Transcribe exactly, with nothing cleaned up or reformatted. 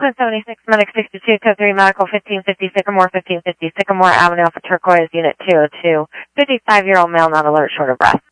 Quinn seventy-six, Medic sixty-two, Code three, Medical fifteen fifty, Sycamore fifteen fifty, Sycamore Avenue, Alpha Turquoise, Unit two oh two. fifty-five-year-old male, not alert, short of breath.